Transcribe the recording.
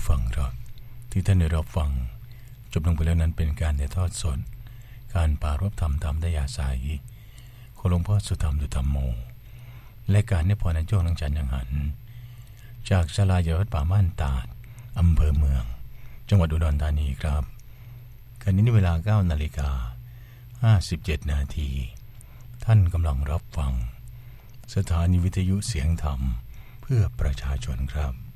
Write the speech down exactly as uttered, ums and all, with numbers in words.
ผู้ฟังครับที่ท่านได้รับฟังจบลงไปแล้วนั้นเป็นการถ่ายทอดสดการปรารภธรรมตามอัธยาศัยของหลวงพ่อสุธรรมสุธรรมโมและการนิพนธ์ในช่วงนังจันทร์ยังหันจากศาลาวัดป่าม่านตาดอำเภอเมืองจังหวัดอุดรธานีครับขณะนี้เวลา เก้านาฬิกาห้าสิบเจ็ด นาทีท่านกำลังรับฟังสถานีวิทยุเสียงธรรมเพื่อประชาชนครับ